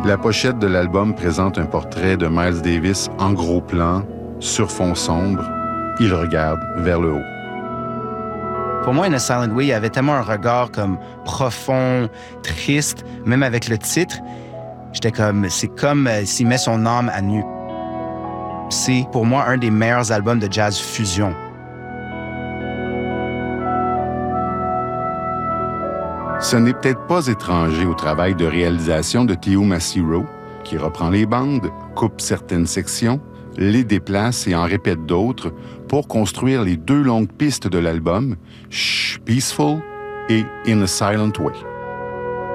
La pochette de l'album présente un portrait de Miles Davis en gros plan, sur fond sombre. Il regarde vers le haut. Pour moi, In a Silent Way, il y avait tellement un regard comme profond, triste, même avec le titre. J'étais comme, c'est comme s'il met son âme à nu. C'est pour moi un des meilleurs albums de jazz fusion. Ce n'est peut-être pas étranger au travail de réalisation de Théo Macero, qui reprend les bandes, coupe certaines sections, les déplace et en répète d'autres pour construire les deux longues pistes de l'album, Shh, Peaceful et In a Silent Way.